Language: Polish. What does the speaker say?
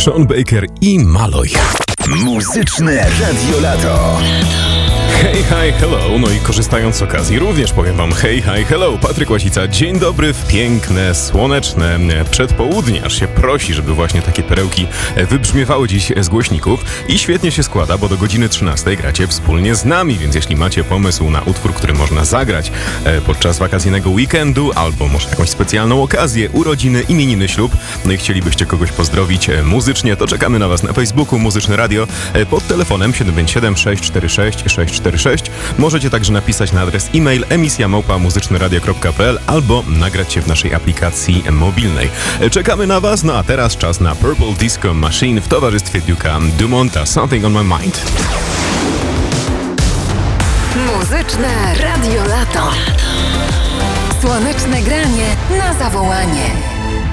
Sean Baker i Maloj. Muzyczne Radio Lato. Hej, hi, hello. No i korzystając z okazji również powiem wam hej, hi, hello. Patryk Łasica, dzień dobry w piękne, słoneczne przedpołudnie. Aż się prosi, żeby właśnie takie perełki wybrzmiewały dziś z głośników. I świetnie się składa, bo do godziny 13 gracie wspólnie z nami, więc jeśli macie pomysł na utwór, który można zagrać podczas wakacyjnego weekendu, albo może jakąś specjalną okazję, urodziny, imieniny, ślub, no i chcielibyście kogoś pozdrowić muzycznie, to czekamy na was na Facebooku Muzyczne Radio pod telefonem 757 646 646. Możecie także napisać na adres e-mail emisja@muzyczneradio.pl albo nagrać się w naszej aplikacji mobilnej. Czekamy na was, no a teraz czas na Purple Disco Machine w towarzystwie Duke'a Dumonta. Something on my mind. Muzyczne Radio Lato. Słoneczne granie na zawołanie.